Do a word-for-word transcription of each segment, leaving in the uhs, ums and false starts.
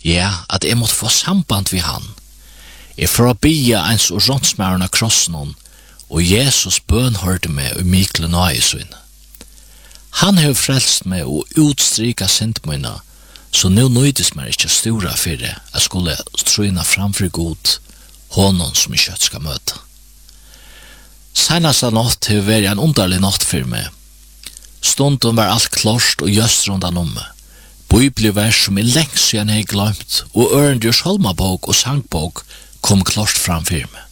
Ja, at jeg måtte få samband vi han. Jeg får å bia ens og rånsmæren av krossen hon, og Jesus bønhørte meg og mikle nøyesøyne. Han har frelst meg og utstrika syndmøyna, så nu nøydes meg ikke stora fyrir jeg skulle trøyna framfor god honom som jeg kjøtt skal møte. Senast av natt har vært en underlig natt for meg. Stunden var alt klart og just rundan om meg. Bibelvers som er lengst siden jeg glemt, og Ørendjørs Holmabok og sangbok kom klart framfor meg.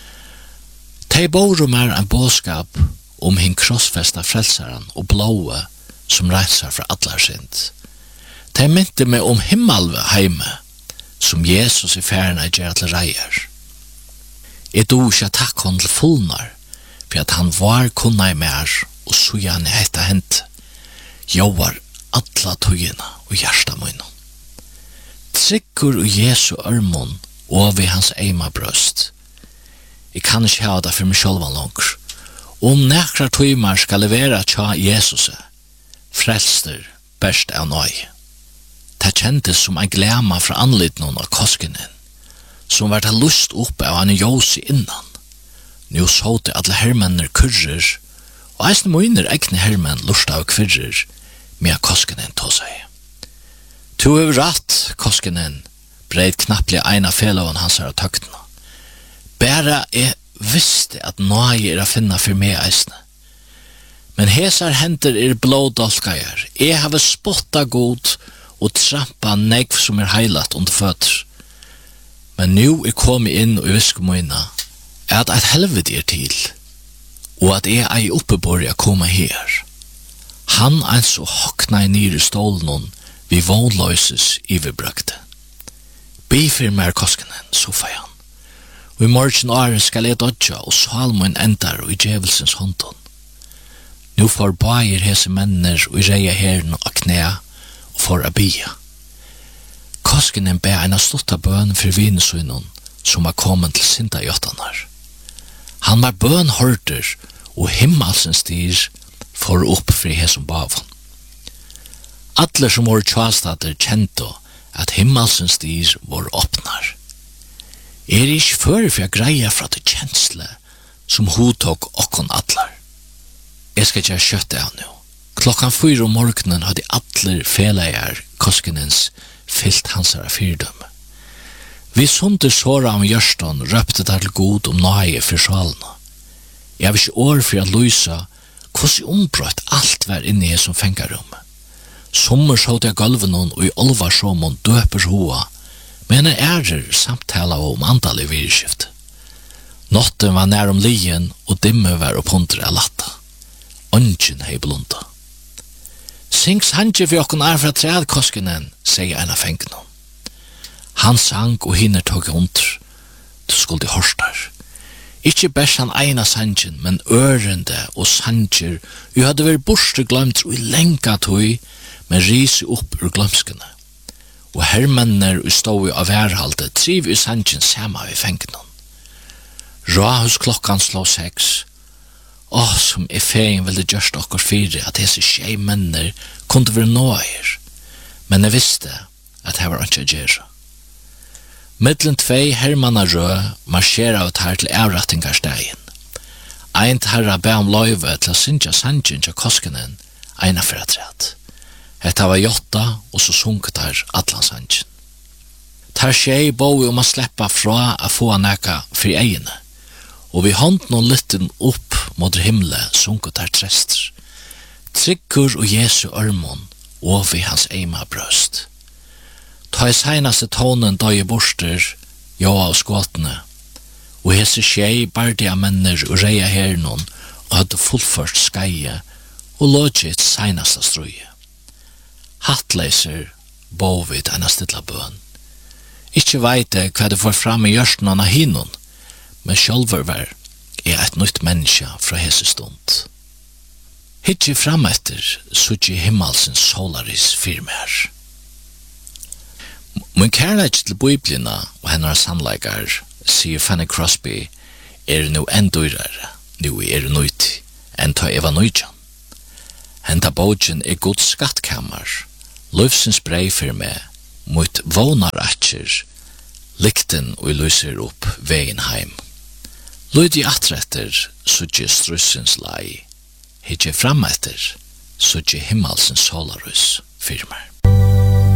De bor om er en bådskap om hin krossfesta frelsaren og blåe som reiser fra allar synd. De mynte meg om himmelve heime, som Jesus i færna gjør til reier. Jeg do ikke takk hon til fullnar, for at han var kunna i mer, og så gjerne hetta hent. Jeg var alla tøyina og hjärsta munn. Tryggur og Jesu ørmon og ved hans eima brøst. Jeg kan ikke ha det for meg sjølvan langer. Om nekra tøymar skal levera tja Jesus, frelster best av nøy. Det kjentes som en glema fra anlitnon av koskenen, som var det lust oppe av en josi innan. Nå så det alle hermenner kurrer, og eisne moiner egne hermenn lust av kvirrer, med koskenen tå seg. To over ratt, koskenen, breid knapplig ein av feloven hans her av tøktene. Bæra jeg visste at nøye er å finne for meg eisne. Men hesar henter er blådolkajar. Jeg har spotta god og trampa negv som er heilat under føtter. Men nu er kommet inn og visker moina at et helvete er til, og at jeg er oppebor å komme her. Han er så hokna i nyre stålen vi vånløses iverbrøkte. Be for mer koskenen, så får han. Og i morgen åren skal jeg dodja, og salmoen endar og i djevelsens håndton. Nå får bager hese menner og i reia herren og knæ, og får a bia. Koskenen be en av stotta bøn for vinesunnen, som var kommet til sinda jøttanar. Han var bønhørter, og himmelsens styr for opp fri hesum bavon. Alle som var tjastater kjente at himmelsens styr var åpnar. Er ikke før for jeg greier fra det kjensle som hodtok okkon atlar. Jeg skal ikke kjøtte av nå. Klokkan fyra om morgenen hadde atler feleier koskenens fyllt hansara fyrdømme. Vi sunder såra om gjørston røpte der til god om nøye for sjalene. Jeg har ikke år for å lysa hvordan ombrøtt alt var inne i som fengarum. Sommer sådde jeg gulven og i olvar som hun døper hoa, men en ærer samtala om andalig virskift. Notten var nær om lien, og dimme var opp hundre av latta. Ongen hei blunda. Sings handje for okkon er fra trædkoskenen, sier en av fengene. Han sang og hinner tog under, du skulle horstar. Ikke bærs han eina sangen, men ørende og sanger, vi hadde vært borste glemt og i lenka tøy, men risi opp ur glemskene. Og hermenner og stod av værhalde, triv i sangen sama i fengene. Rahus klokkan slå seks. Åh, som i feien ville gjørst okkar fire, at hese tjei menner kunne være nåer. Men jeg visste at det var ikke gjerra. Mittlen tvei hermanna rød marsjera ut her til avrattingarstegen. Ein tarra be om løyve til å synja sangen til koskenen, eina for at rett. Hetta var jotta, og så sunket der atlan sangen. Tar skjei boi om å sleppa fra a få neka fri egene, og vi hånd noen lytten opp mot himle sunket der trester. Tryggur og Jesu ørmon, og vi hans eima brøst. Ta i seinaste tonen døye borster, joa og skåtene, og hese skjei bardia menner og reia hernon, og hadde fullført skeie, og lodget seinaste strøye. Hattleiser bovid enn a stilla bøn. Ikkje veite hva det får fram i gjørsten av hinon, men sjálfur var er eit nytt menneske fra hese stund. Hitje fram etter, sutje himmelsens solaris firmer. Min kærleik til Biblina og hennar sannleikar, sier Fanny Crosby, er nu enn dyrare, nu er nøyt, enn ta eva nøytjan. Henta bogen er god skattkammar, løvsens brei for meg, mot vånar atjer, likten og lyser opp veien heim. Lyd i atretter, sutje strussens lai, hitje fram etter, sutje himmelsens solarus firmer.